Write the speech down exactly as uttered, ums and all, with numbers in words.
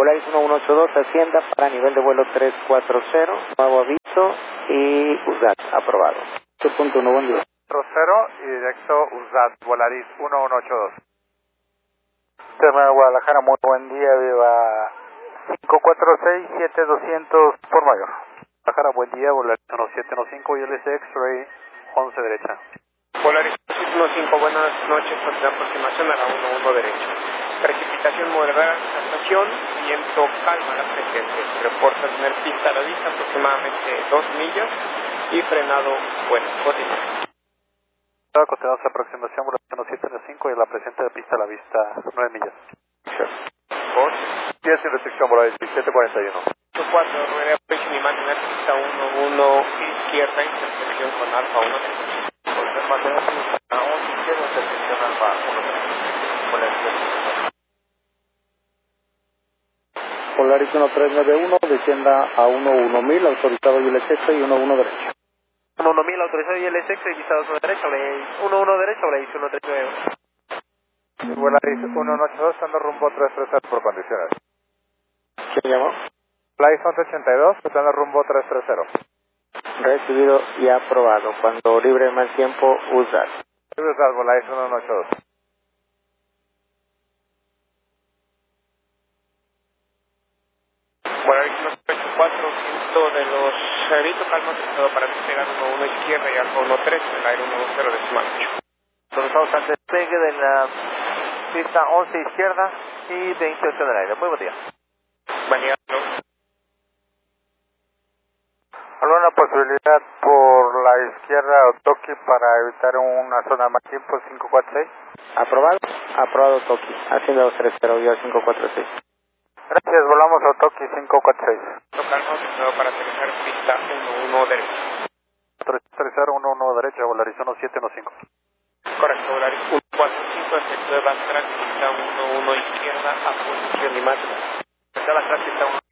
Volaris uno uno ocho dos, Hacienda para nivel de vuelo tres cuatro cero, nuevo aviso y U S A T aprobado. ocho punto uno, buen día. cuatro cero y directo U S A T, Volaris uno uno ocho dos. Tema de Guadalajara, muy buen día, viva cinco cuatro seis siete doscientos por mayor. Guadalajara, buen día, Volaris uno siete uno cinco y L S X-Ray once derecha. Volaris uno cinco, buenas noches, con la aproximación a la uno uno derecha. Precipitación moderada, estación, viento calma la presente. Reporta tener pista a la vista aproximadamente dos millas y frenado bueno. Cotidiano. Continuamos la aproximación Volaris uno siete uno cinco y la presente de pista a la vista nueve millas. Por diez sin restricción Volaris diecisiete cuarenta y uno. ocho cuatro, nueve approaching y mantener pista uno uno izquierda, intersección con alfa uno. Por mantener pista uno izquierda, intersección alfa uno. Volaris uno tres nueve uno, descienda a uno uno mil, autorizado y L S X y uno uno derecha. uno uno mil, autorizado y L S X, visado uno derecha, uno uno derecha, Volaris uno tres nueve uno. Volaris uno uno ocho dos, estando rumbo tres tres cero por condiciones. ¿Quién llamó? Volaris once ochenta y dos, estando rumbo tres tres cero. Recibido y aprobado. Cuando libre de mal tiempo, U S A T. U S A T, Volaris uno uno ocho dos. Volaris uno ocho cuatro, viento de los Cerrito, calma, todo para despegar uno uno izquierda y alfa uno tres, en el aire uno cero decimal ocho. Estamos al despegue de la pista once izquierda y veintiocho del aire. Muy buen día. Buen día, ¿no? ¿Alguna posibilidad por la izquierda o Toki para evitar una zona más tiempo cinco cuatro seis? Aprobado. Aprobado Toki. Hacienda dos tres cero, vía cinco cuatro seis. Gracias, volamos a Toki cinco cuatro seis. Calma, todo para aterrizar pista uno uno derecha. tres cero uno uno derecha, Volaris uno siete uno cinco. Correcto, Volaris uno cuatro cinco, efecto de backtrack, pista uno uno izquierda, a posición y máximo. Está backtrack, pista uno